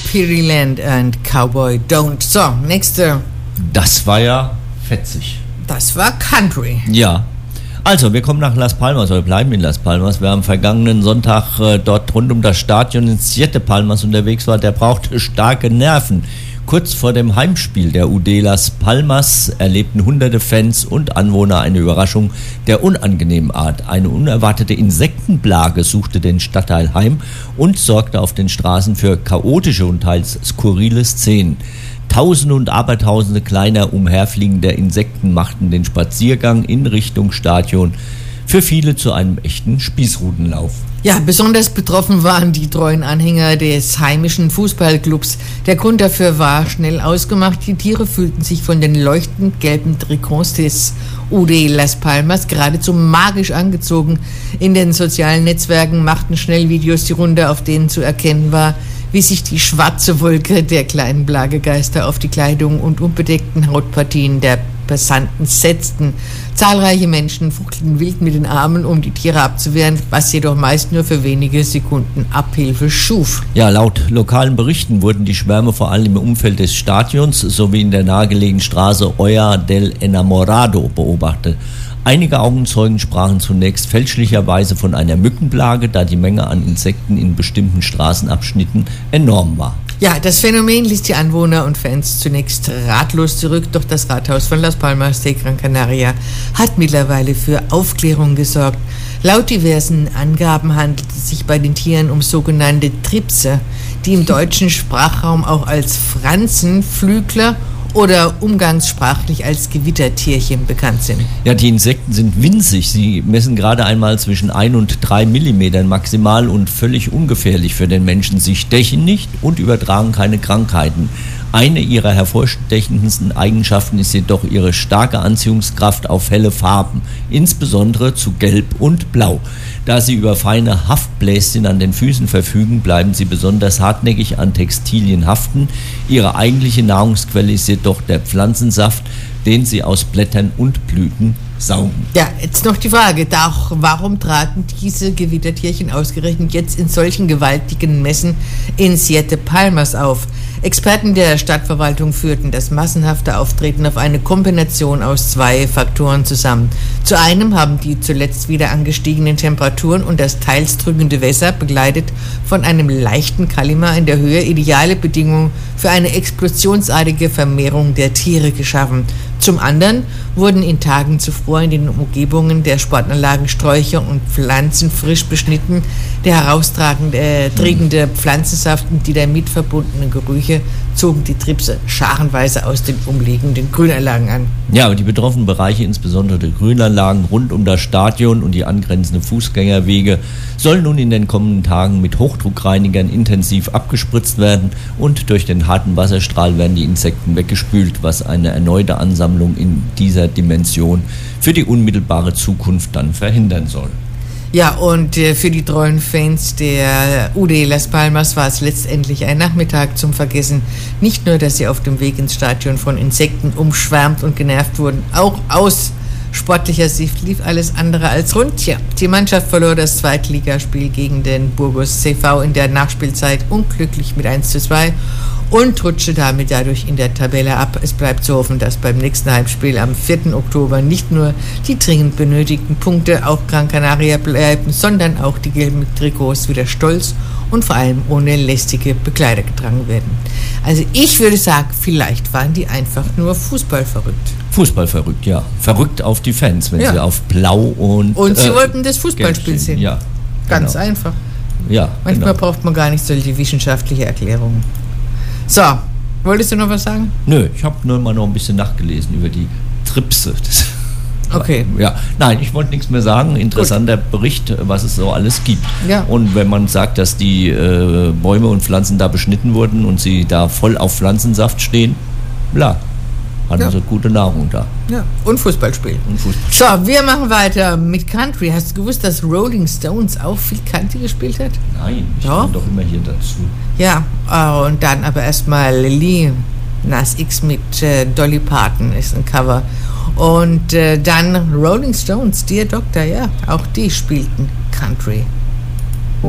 Pearyland and Cowboy Don't. So, nächste. Das war ja fetzig. Das war Country. Ja. Also, wir kommen nach Las Palmas, oder bleiben in Las Palmas. Wer am vergangenen Sonntag dort rund um das Stadion in Siete Palmas unterwegs war, der brauchte starke Nerven. Kurz vor dem Heimspiel der UD Las Palmas erlebten hunderte Fans und Anwohner eine Überraschung der unangenehmen Art. Eine unerwartete Insektenplage suchte den Stadtteil heim und sorgte auf den Straßen für chaotische und teils skurrile Szenen. Tausende und Abertausende kleiner umherfliegender Insekten machten den Spaziergang in Richtung Stadion für viele zu einem echten Spießrutenlauf. Ja, besonders betroffen waren die treuen Anhänger des heimischen Fußballclubs. Der Grund dafür war schnell ausgemacht. Die Tiere fühlten sich von den leuchtend gelben Trikots des UD Las Palmas geradezu magisch angezogen. In den sozialen Netzwerken machten schnell Videos die Runde, auf denen zu erkennen war, wie sich die schwarze Wolke der kleinen Plagegeister auf die Kleidung und unbedeckten Hautpartien der Passanten setzten. Zahlreiche Menschen fuchtelten wild mit den Armen, um die Tiere abzuwehren, was jedoch meist nur für wenige Sekunden Abhilfe schuf. Ja, laut lokalen Berichten wurden die Schwärme vor allem im Umfeld des Stadions sowie in der nahegelegenen Straße Olla del Enamorado beobachtet. Einige Augenzeugen sprachen zunächst fälschlicherweise von einer Mückenplage, da die Menge an Insekten in bestimmten Straßenabschnitten enorm war. Ja, das Phänomen ließ die Anwohner und Fans zunächst ratlos zurück, doch das Rathaus von Las Palmas de Gran Canaria hat mittlerweile für Aufklärung gesorgt. Laut diversen Angaben handelt es sich bei den Tieren um sogenannte Tripse, die im deutschen Sprachraum auch als Fransen, Flügler oder umgangssprachlich als Gewittertierchen bekannt sind. Ja, die Insekten sind winzig. Sie messen gerade einmal zwischen 1 und 3 Millimetern maximal und völlig ungefährlich für den Menschen. Sie stechen nicht und übertragen keine Krankheiten. Eine ihrer hervorstechendsten Eigenschaften ist jedoch ihre starke Anziehungskraft auf helle Farben, insbesondere zu Gelb und Blau. Da sie über feine Haftbläschen an den Füßen verfügen, bleiben sie besonders hartnäckig an Textilien haften. Ihre eigentliche Nahrungsquelle ist jedoch der Pflanzensaft, den sie aus Blättern und Blüten saugen. Ja, jetzt noch die Frage, warum traten diese Gewittertierchen ausgerechnet jetzt in solchen gewaltigen Messen in Siete Palmas auf? Experten der Stadtverwaltung führten das massenhafte Auftreten auf eine Kombination aus 2 Faktoren zusammen. Zu einem haben die zuletzt wieder angestiegenen Temperaturen und das teils drückende Wetter, begleitet von einem leichten Kalima in der Höhe, ideale Bedingungen für eine explosionsartige Vermehrung der Tiere geschaffen. Zum anderen wurden in Tagen zuvor in den Umgebungen der Sportanlagen Sträucher und Pflanzen frisch beschnitten. Der heraustretende Pflanzensaft und die damit verbundenen Gerüche zogen die Tripse scharenweise aus den umliegenden Grünanlagen an. Ja, und die betroffenen Bereiche, insbesondere die Grünanlagen rund um das Stadion und die angrenzenden Fußgängerwege, sollen nun in den kommenden Tagen mit Hochdruckreinigern intensiv abgespritzt werden und durch den harten Wasserstrahl werden die Insekten weggespült, was eine erneute Ansammlung in dieser Dimension für die unmittelbare Zukunft dann verhindern soll. Ja, und für die treuen Fans der UD Las Palmas war es letztendlich ein Nachmittag zum Vergessen. Nicht nur, dass sie auf dem Weg ins Stadion von Insekten umschwärmt und genervt wurden, auch aus sportlicher Sicht lief alles andere als rund. Tja, die Mannschaft verlor das Zweitligaspiel gegen den Burgos CV in der Nachspielzeit unglücklich mit 1:2 und rutschte damit dadurch in der Tabelle ab. Es bleibt zu hoffen, dass beim nächsten Heimspiel am 4. Oktober nicht nur die dringend benötigten Punkte auf Gran Canaria bleiben, sondern auch die gelben Trikots wieder stolz und vor allem ohne lästige Begleiter getragen werden. Also ich würde sagen, vielleicht waren die einfach nur fußballverrückt. Fußballverrückt, ja. Verrückt auf die Fans, wenn sie auf Blau und sie wollten das Fußballspiel sehen. Ja, ganz einfach. Ja, manchmal braucht man gar nicht solche wissenschaftliche Erklärungen. So, wolltest du noch was sagen? Nö, ich habe nur mal noch ein bisschen nachgelesen über die Tripse. Okay. Ja, nein, ich wollte nichts mehr sagen. Interessanter Bericht, was es so alles gibt. Ja. Und wenn man sagt, dass die Bäume und Pflanzen da beschnitten wurden und sie da voll auf Pflanzensaft stehen, bla, hat also gute Nahrung da. Ja, und Fußballspiel. So, wir machen weiter mit Country. Hast du gewusst, dass Rolling Stones auch viel Country gespielt hat? Nein, ich bin doch immer hier dazu. Ja, und dann aber erstmal Lil Nas X mit Dolly Parton ist ein Cover. Und dann Rolling Stones, Dear Doctor, ja, auch die spielten Country.